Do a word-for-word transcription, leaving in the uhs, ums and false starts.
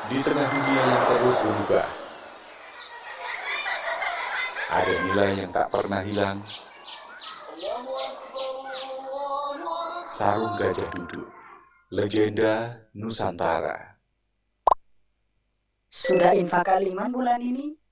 Di tengah dunia yang terus berubah, ada nilai yang tak pernah hilang. Sarung Gajah Duduk, legenda Nusantara. Sudah infak kaliman bulan ini?